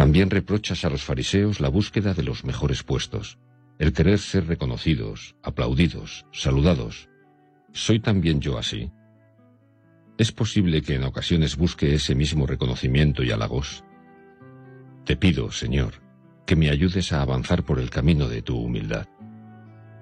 También reprochas a los fariseos la búsqueda de los mejores puestos, el querer ser reconocidos, aplaudidos, saludados. ¿Soy también yo así? ¿Es posible que en ocasiones busque ese mismo reconocimiento y halagos? Te pido, Señor, que me ayudes a avanzar por el camino de tu humildad.